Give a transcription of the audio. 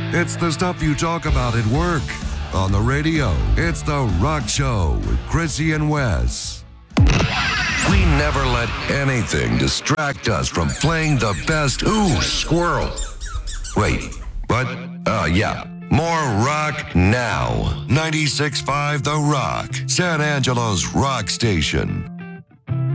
It's the stuff you talk about at work, on the radio. It's The Rock Show with Chrissy and Wes. We never let anything distract us from playing the best. Ooh, squirrel. Wait, what? Yeah. More rock now. 96.5 The Rock, San Angelo's rock station.